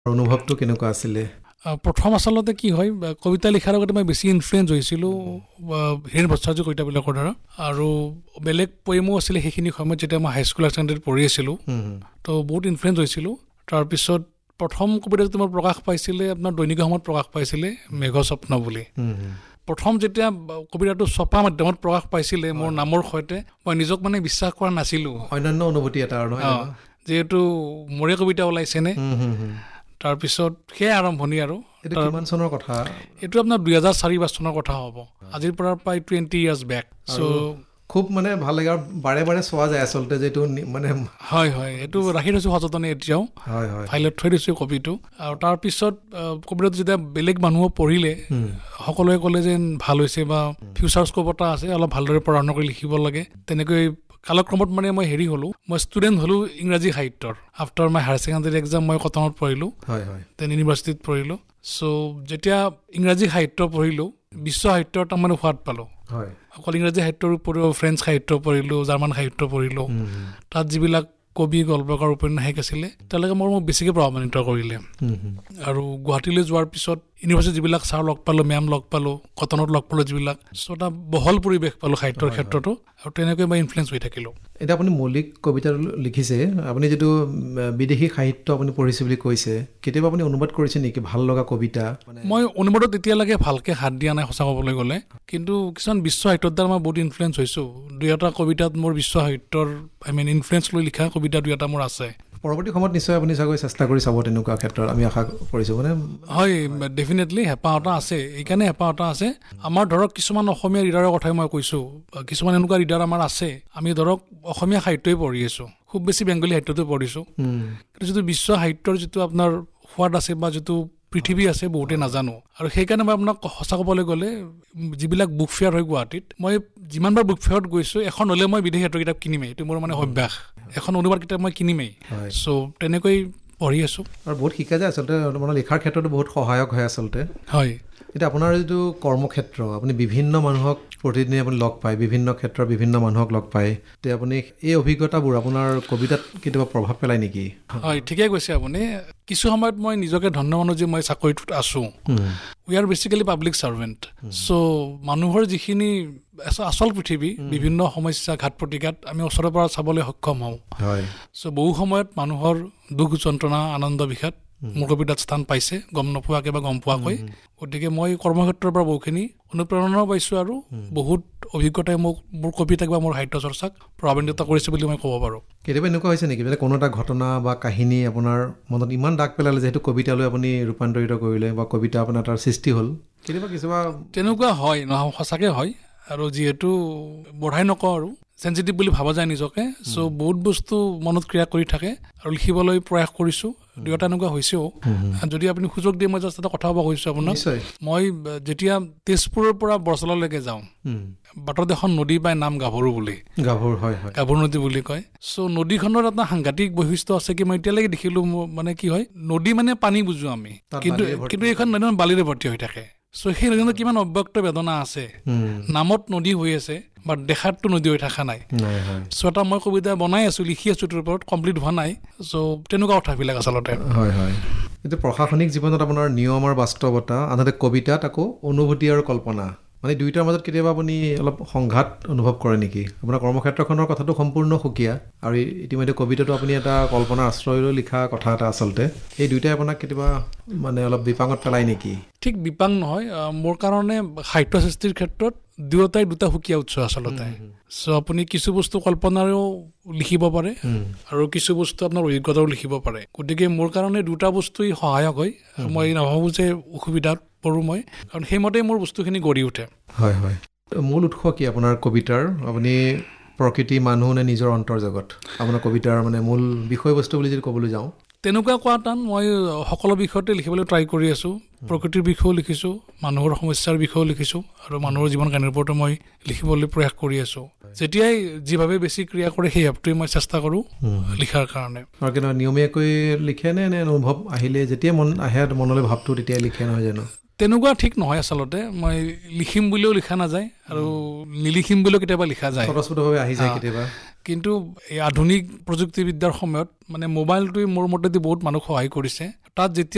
অনুভৱটো কেনেকুৱা আছিলে? প্ৰথম আচলতে কি হয়, কবিতা লিখাৰ আগতে মই বেছি ইনফ্লুৱেঞ্চ হৈছিলোঁ হীৰেণ ভট্টাচাৰ্যৰ কবিতাবিলাকৰ দ্বাৰা, আৰু বেলেগ পয়েমো আছিলে সেইখিনি সময়ত যেতিয়া মই হাইস্কুল হায়াৰ ছেকেণ্ডেৰীত পঢ়ি আছিলোঁ। তো বহুত ইনফ্লুৱেঞ্চ হৈছিলোঁ। তাৰপিছত প্ৰথম কবিতাটো মোৰ প্ৰকাশ পাইছিলে আপোনাৰ দৈনিকৰ সময়ত প্ৰকাশ পাইছিলে মেঘস্বপ্ন বুলি। প্ৰথম যেতিয়া কবিতাটো ছপা মাধ্যমত প্ৰকাশ পাইছিলে মোৰ নামৰ সৈতে, মই নিজক মানে বিশ্বাস কৰা নাছিলোঁ। অন্যান্য অনুভূতি এটা আৰু নহয়, যিহেতু মোৰে কবিতা ওলাইছেনে। তাৰপিছত সেয়াই আৰম্ভণি। আৰু এইটো কিমান চনৰ কথা? এইটো আপোনাৰ 2004 চনৰ কথা হ'ব, আজিৰ পৰা প্ৰায় 20 years বেক। চ' খুব মানে ভাল লাগে আৰু বাৰে বাৰে চোৱা যায় আচলতে, যিটো মানে হয় এইটো ৰাখি থৈছোঁ সযতনে এতিয়াও, ফাইলত থৈ দিছোঁ কপিটো। আৰু তাৰপিছত কবিতাটো যেতিয়া বেলেগ মানুহে পঢ়িলে, সকলোৱে ক'লে যে ভাল হৈছে বা ফিউচাৰ স্কোপ এটা আছে, অলপ ভালদৰে পঢ়া শুনা কৰি লিখিব লাগে। তেনেকৈ কালক্ৰমত মানে মই হ'লোঁ, মই ষ্টুডেণ্ট হ'লোঁ ইংৰাজী সাহিত্যৰ। আফটাৰ মাই হায়াৰ ছেকেণ্ডেৰী এক্সাম মই কটনত পঢ়িলোঁ, দেন ইউনিভাৰ্চিটিত পঢ়িলোঁ। চ' যেতিয়া ইংৰাজী সাহিত্য পঢ়িলোঁ, বিশ্ব সাহিত্যৰ এটা মানে সোৱাদ পালোঁ। অকল ইংৰাজী সাহিত্যৰ উপৰিও ফ্ৰেঞ্চ সাহিত্য পঢ়িলোঁ, জাৰ্মান সাহিত্য পঢ়িলোঁ। তাত যিবিলাক কবি গল্পকাৰ উপন্যাসিক আছিলে, তেওঁলোকে মোক বেছিকৈ প্ৰভাৱান্বিত কৰিলে। আৰু গুৱাহাটীলৈ যোৱাৰ পিছত ইউনিভাৰ্চিটিত যিবিলাক ছাৰ লগ পালোঁ, মেম লগ পালোঁ, কটনত লগ পালোঁ যিবিলাক, চ' এটা বহল পৰিৱেশ পালোঁ সাহিত্যৰ ক্ষেত্ৰতো, আৰু তেনেকৈ মই ইনফ্লুৱেঞ্চ হৈ থাকিলোঁ। এতিয়া আপুনি মৌলিক কবিতা লিখিছে, আপুনি যিটো বিদেশী সাহিত্য আপুনি পঢ়িছে বুলি কৈছে, কেতিয়াবা আপুনি অনুবাদ কৰিছে নেকি ভাল লগা কবিতা? মই অনুবাদত এতিয়ালৈকে ভালকৈ হাত দিয়া নাই সঁচা ক'বলৈ গ'লে, কিন্তু কিছুমান বিশ্ব সাহিত্যৰ দ্বাৰা মই বহুত ইনফ্লুৱেঞ্চ হৈছোঁ। দুই এটা কবিতাত মোৰ বিশ্ব সাহিত্যৰ ইনফ্লুৱেঞ্চ লৈ লিখা কবিতা দুই এটা মোৰ আছে। পৰৱৰ্তী সময়ত নিশ্চয় আপুনি চাগৈ চেষ্টা কৰি চাব তেনেকুৱা ক্ষেত্ৰত, আমি আশা কৰিছোঁ। মানে হয়, ডেফিনেটলি হেঁপাহ এটা আছে। এইকাৰণে হেঁপাহ এটা আছে, আমাৰ ধৰক কিছুমান অসমীয়া ৰিডাৰৰ কথাই মই কৈছোঁ, কিছুমান এনেকুৱা ৰিডাৰ আমাৰ আছে, আমি ধৰক অসমীয়া সাহিত্যই পঢ়ি আছোঁ, খুব বেছি বেংগলী সাহিত্যটো পঢ়িছোঁ, কিন্তু যিটো বিশ্ব সাহিত্যৰ যিটো আপোনাৰ সোৱাদ আছে বা যিটো পৃথিৱী আছে বহুতে নাজানো। আৰু সেইকাৰণে মই আপোনাক সঁচা ক'বলৈ গ'লে যিবিলাক বুক ফেয়াৰ হয় গুৱাহাটীত, মই যিমানবাৰ বুক ফেয়াৰত গৈছোঁ, এখন হ'লে মই বিদেশী সাহিত্যৰ কিতাপ কিনিমেই, এইটো মোৰ মানে অভ্যাস। এখন অনুবাদ কিতাপ মই কিনিমেই। চ' তেনেকৈ পঢ়ি আছোঁ। আৰু বহুত শিকা যায় আচলতে, মানে লিখাৰ ক্ষেত্ৰতো বহুত সহায়ক হয় আচলতে। হয়। এতিয়া আপোনাৰ যিটো কৰ্মক্ষেত্ৰ, আপুনি বিভিন্ন মানুহক প্ৰতিদিনে আপুনি লগ পায়, বিভিন্ন ক্ষেত্ৰৰ বিভিন্ন মানুহক লগ পায়, এতিয়া আপুনি এই অভিজ্ঞতাবোৰ আপোনাৰ কবিতাত কেতিয়াবা প্ৰভাৱ পেলায় নেকি? হয়, ঠিকে কৈছে আপুনি। কিছু সময়ত মই নিজকে ধন্য মানো যে মই চাকৰিটোত আছোঁ। We are basically public servant. চ' মানুহৰ যিখিনি আচল পৃথিৱী, বিভিন্ন সমস্যা ঘাত প্ৰতিঘাত আমি ওচৰৰ পৰা চাবলৈ সক্ষম হওঁ। চ' বহু সময়ত মানুহৰ দুখ যন্ত্ৰণা আনন্দ বিষাদ মোৰ কবিতাত স্থান পাইছে, গম নোপোৱাকৈ বা গম পোৱাকৈ। গতিকে মই কৰ্মক্ষেত্ৰৰ পৰা বহুখিনি অনুপ্ৰেৰণাও পাইছোঁ, আৰু বহুত অভিজ্ঞতাই মোক মোৰ কবিতাক বা মোৰ সাহিত্য চৰ্চাক প্ৰভাৱান্বিত কৰিছে বুলি মই ক'ব পাৰোঁ। কেতিয়াবা এনেকুৱা হৈছে নেকি, মানে কোনো এটা ঘটনা বা কাহিনী আপোনাৰ মনত ইমান দাগ পেলালে যে সেইটো কবিতালৈ আপুনি ৰূপান্তৰিত কৰিলে বা কবিতা আপোনাৰ তাৰ সৃষ্টি হ'ল? কেতিয়াবা তেনেকুৱা হয়, নহয় সঁচাকৈ হয়। আৰু যিহেতু বঢ়াই নকওঁ আৰু চেঞ্চিটিভ বুলি ভাবা যায় নিজকে, চ' বহুত বস্তু মনত ক্ৰিয়া কৰি থাকে আৰু লিখিবলৈ প্ৰয়াস কৰিছোঁ। দুই এটা এনেকুৱা হৈছেও। যদি আপুনি সুযোগ দিয়ে, মই জাষ্ট এটা কথা ক'ব কৈছোঁ আপোনাক। মই যেতিয়া তেজপুৰৰ পৰা বৰচলালৈকে যাওঁ, বাটত এখন নদী পায়, নাম গাভৰু বুলি। গাভৰু নদী বুলি কয়। চ' নদীখনৰ এটা সাংঘাতিক বৈশিষ্ট্য আছে কি মই এতিয়ালৈকে দেখিলোঁ, মানে কি হয়, নদী মানে পানী বুজো আমি, কিন্তু এইখন নদী বালিৰে ভৰ্তি হৈ থাকে। চ' সেই নদীখনত কিমান অব্যক্ত বেদনা আছে, নামত নদী হৈ আছে বাট দেখাততো নদী হৈ থকা নাই। চ' এটা মই কবিতা বনাই আছোঁ, লিখি আছোঁ, তোৰ ওপৰত কমপ্লিট হোৱা নাই। চ' তেনেকুৱা কথাবিলাক আচলতে। এইটো প্ৰশাসনিক জীৱনত আপোনাৰ নিয়ম আৰু বাস্তৱতা, আনহাতে কবিতাত আকৌ অনুভূতি আৰু কল্পনা, মানে দুয়োটাৰ মাজত কেতিয়াবা আপুনি অলপ সংঘাত অনুভৱ কৰে নেকি? আপোনাৰ কৰ্মক্ষেত্ৰখনৰ কথাটো সম্পূৰ্ণ সুকীয়া, আৰু ইতিমধ্যে কবিতাটো আপুনি এটা কল্পনাৰ আশ্ৰয় লৈ লিখা কথা এটা আচলতে, এই দুয়োটাই আপোনাক কেতিয়াবা মানে অলপ বিপাঙত পেলায় নেকি? ঠিক বিপাং নহয়, মোৰ কাৰণে সাহিত্য সৃষ্টিৰ ক্ষেত্ৰত দুয়োটাই দুটা সুকীয়া উৎস আচলতে। চ' আপুনি কিছু বস্তু কল্পনাৰেও লিখিব পাৰে, আৰু কিছু বস্তু আপোনাৰ অভিজ্ঞতাও লিখিব পাৰে। গতিকে মোৰ কাৰণে দুটা বস্তুৱেই সহায়ক হয়। মই নাভাবোঁ যে অসুবিধাত পৰোঁ মই, কাৰণ সেইমতেই মোৰ বস্তুখিনি গঢ়ি উঠে। মূল উৎস কি আপোনাৰ কবিতাৰ? আপুনি প্ৰকৃতি, মানুহ নে নিজৰ অন্তৰ্জগত আপোনাৰ কবিতাৰ মানে মূল বিষয়বস্তু বুলি যদি ক'বলৈ যাওঁ? তেনেকুৱা কোৱা টান। মই সকলো বিষয়তে লিখিবলৈ ট্ৰাই কৰি আছোঁ। প্ৰকৃতিৰ বিষয়েও লিখিছোঁ, মানুহৰ সমস্যাৰ বিষয়েও লিখিছোঁ, আৰু মানুহৰ জীৱন কাহিনীৰ ওপৰতো মই লিখিবলৈ প্ৰয়াস কৰি আছোঁ। যেতিয়াই যিভাৱে বেছি ক্ৰিয়া কৰে সেই ভাৱটোৱে মই চেষ্টা কৰোঁ লিখাৰ কাৰণে। আৰু কেনেকুৱা নিয়মীয়াকৈ লিখে নে অনুভৱ আহিলে যেতিয়া মন আহে মনলৈ ভাৱটো তেতিয়াই লিখে, নহয় জানো? তেনেকুৱা ঠিক নহয় আচলতে। মই লিখিম বুলিও লিখা নাযায়, আৰু নিলিখিম বুলিও কেতিয়াবা লিখা যায়, স্বতঃস্ফূৰ্তভাৱে আহি যায় কেতিয়াবা। কিন্তু এই আধুনিক প্ৰযুক্তিবিদ্যাৰ সময়ত মানে মোবাইলটোৱে মোৰ মতেদি বহুত মানুহক সহায় কৰিছে। তাত যেতিয়া